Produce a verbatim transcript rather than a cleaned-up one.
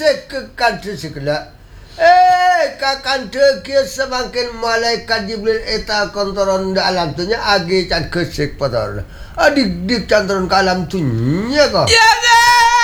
kekante segala. Eh, kakante kia semakin malaikat Jibril eta kontoron da alam tunya agi can kesek padahal. Adik dik cantoron ke alam tunya kok. Ya